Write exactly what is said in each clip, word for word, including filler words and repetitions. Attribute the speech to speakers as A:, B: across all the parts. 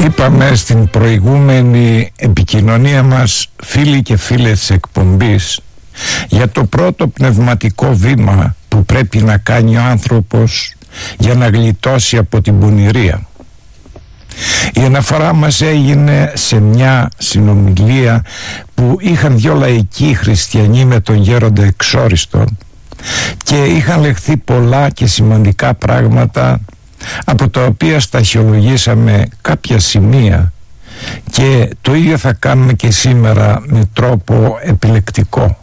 A: Είπαμε στην προηγούμενη επικοινωνία μας, φίλοι και φίλες της εκπομπής, για το πρώτο πνευματικό βήμα που πρέπει να κάνει ο άνθρωπος για να γλιτώσει από την πονηρία. Η αναφορά μας έγινε σε μια συνομιλία που είχαν δυο λαϊκοί χριστιανοί με τον γέροντα Εξόριστον και είχαν λεχθεί πολλά και σημαντικά πράγματα, από τα οποία σταχυολογήσαμε κάποια σημεία, και το ίδιο θα κάνουμε και σήμερα με τρόπο επιλεκτικό.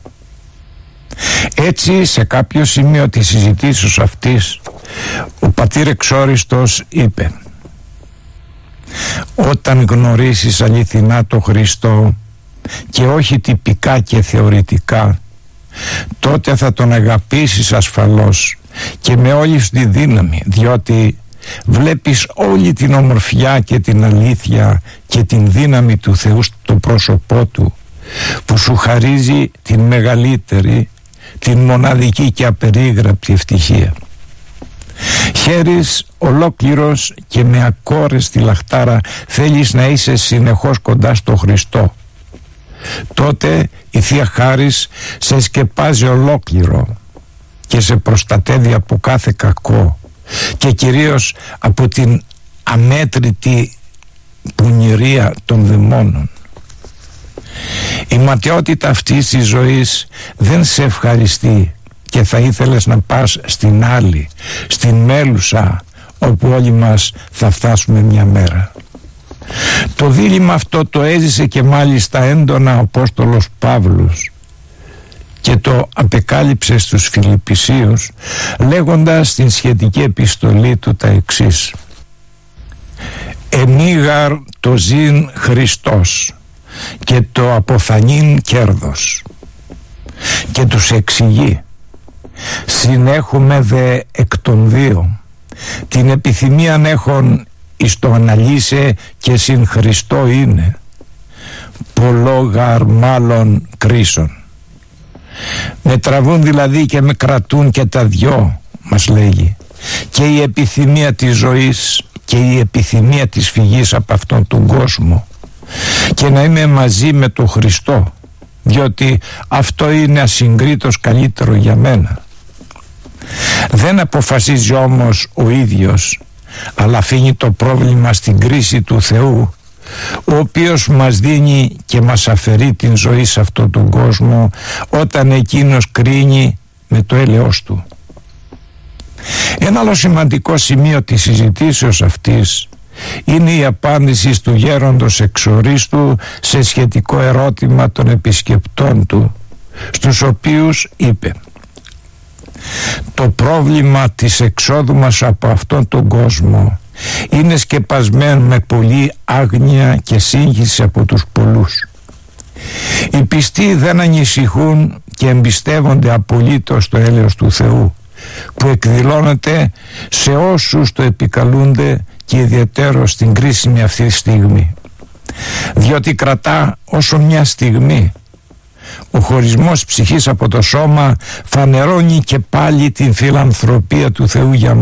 A: Έτσι, σε κάποιο σημείο της συζητήσεως αυτής, ο πατήρ Εξόριστος είπε: όταν γνωρίσεις αληθινά το Χριστό και όχι τυπικά και θεωρητικά, τότε θα τον αγαπήσεις ασφαλώς και με όλη σου τη δύναμη, διότι βλέπεις όλη την ομορφιά και την αλήθεια και την δύναμη του Θεού στο πρόσωπό του, που σου χαρίζει την μεγαλύτερη, την μοναδική και απερίγραπτη ευτυχία. Χαίρεις ολόκληρος και με ακόρεστη λαχτάρα θέλεις να είσαι συνεχώς κοντά στο Χριστό. Τότε η Θεία Χάρις σε σκεπάζει ολόκληρο και σε προστατεύει από κάθε κακό και κυρίως από την αμέτρητη πονηρία των δαιμόνων. Η ματαιότητα αυτής της ζωής δεν σε ευχαριστεί και θα ήθελες να πας στην άλλη, στην μέλουσα, όπου όλοι μας θα φτάσουμε μια μέρα. Το δίλημμα αυτό το έζησε και μάλιστα έντονα ο Απόστολος Παύλος και το απεκάλυψε στους Φιλιππισίους, λέγοντας στην σχετική επιστολή του τα εξής: «Εμίγαρ το ζήν Χριστός και το αποθανήν κέρδος». Και τους εξηγεί: «Συνέχουμε δε εκ των δύο, την επιθυμίαν έχων εις το αναλύσε και συν Χριστό είναι, πολλό γαρ μάλλον κρίσον». Με τραβούν δηλαδή και με κρατούν και τα δυο, μας λέγει, και η επιθυμία της ζωής και η επιθυμία της φυγής από αυτόν τον κόσμο, και να είμαι μαζί με τον Χριστό, διότι αυτό είναι ασυγκρίτως καλύτερο για μένα. Δεν αποφασίζει όμως ο ίδιος, αλλά αφήνει το πρόβλημα στην κρίση του Θεού, ο οποίος μας δίνει και μας αφαιρεί την ζωή σε αυτόν τον κόσμο όταν εκείνος κρίνει με το έλεος του. Ένα άλλο σημαντικό σημείο της συζητήσεως αυτής είναι η απάντηση του γέροντος Εξορίστου σε σχετικό ερώτημα των επισκεπτών του, στους οποίους είπε: «Το πρόβλημα της εξόδου μας από αυτόν τον κόσμο είναι σκεπασμένο με πολλή άγνοια και σύγχυση από τους πολλούς. Οι πιστοί δεν ανησυχούν και εμπιστεύονται απολύτως το έλεος του Θεού, που εκδηλώνεται σε όσους το επικαλούνται και ιδιαιτέρως στην κρίσιμη αυτή στιγμή, διότι κρατά όσο μια στιγμή. Ο χωρισμός ψυχής από το σώμα φανερώνει και πάλι την φιλανθρωπία του Θεού για